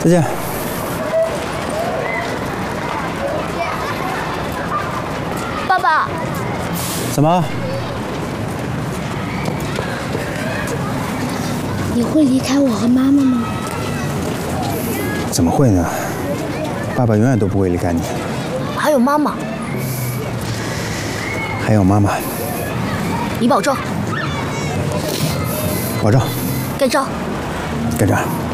再见。 爸爸， 怎么？ 你会离开我和妈妈吗？ 怎么会呢？爸爸永远都不会离开你。 还有妈妈， 还有妈妈。 你保证？ 保证。 盖章。 盖章。